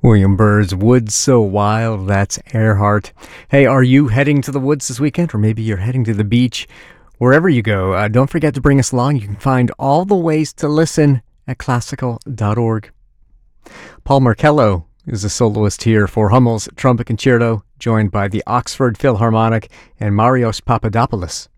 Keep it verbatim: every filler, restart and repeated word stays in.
William Byrd's Woods So Wild, that's Earhart. Hey, are you heading to the woods this weekend? Or maybe you're heading to the beach? Wherever you go, uh, don't forget to bring us along. You can find all the ways to listen at classical dot org. Paul Marcello is a soloist here for Hummel's Trumpet Concerto, joined by the Oxford Philharmonic and Marios Papadopoulos